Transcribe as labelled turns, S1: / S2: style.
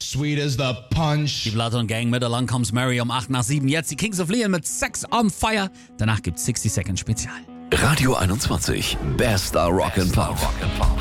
S1: sweet as the punch.
S2: Die Platon Gang mit Along Comes Mary um 8 nach 7. Jetzt die Kings of Leon mit Sex on Fire. Danach gibt's 60 Second Spezial.
S3: Radio 21, bester Rock'n'Pop.